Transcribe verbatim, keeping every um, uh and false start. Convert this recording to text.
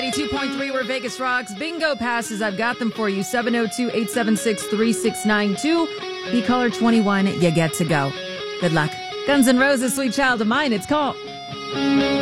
ninety-two point three where Vegas rocks. Bingo passes. I've got them for you. seven oh two, eight seven six, three six nine two. Be caller twenty-one. You get to go. Good luck. Guns N' Roses, Sweet Child of Mine. It's called.